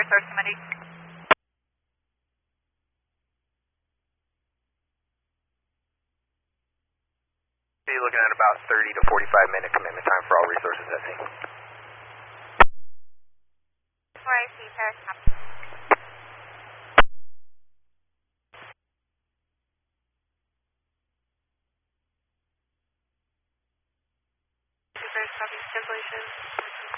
Source Committee. You're looking at about 30 to 45-minute commitment time for all resources at sea. 4IC, Paris. Paris, copy cancellation.